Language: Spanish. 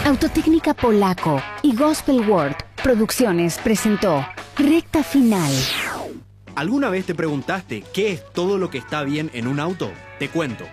Autotécnica Polaco y Gospel World Producciones presentó Recta Final. ¿Alguna vez te preguntaste qué es todo lo que está bien en un auto? Te cuento.